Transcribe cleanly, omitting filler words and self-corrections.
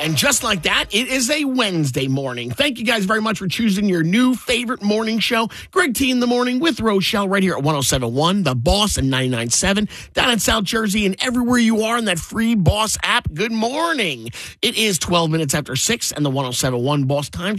And just like that, it is a Wednesday morning. Thank you guys very much for choosing your new favorite morning show. Greg T in the morning with Rochelle right here at 107.1, The Boss, and 99.7 down in South Jersey and everywhere you are in that free Boss app. Good morning. It is 12 minutes after 6 and the 107.1 Boss time.